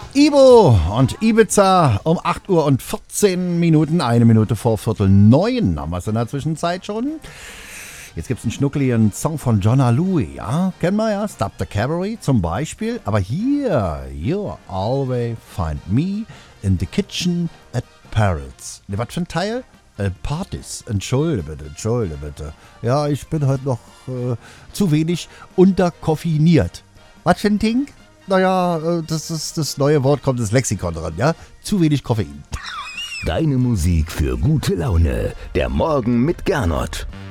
Ibo und Ibiza um 8 Uhr und 14 Minuten, 1 Minute vor 8:45 haben wir es in der Zwischenzeit schon. Jetzt gibt es einen schnuckeligen Song von Jonna Louie, ja, kennen wir ja, Stop the Cavalry zum Beispiel. Aber hier, you'll always find me in the kitchen at Parrots. Ne, was für ein Teil? Partys. Entschuldige bitte. Ja, ich bin heute noch zu wenig unterkoffiniert. Was für ein Ding? Naja, das ist das neue Wort, kommt ins Lexikon dran, ja? Zu wenig Koffein. Deine Musik für gute Laune. Der Morgen mit Gernot.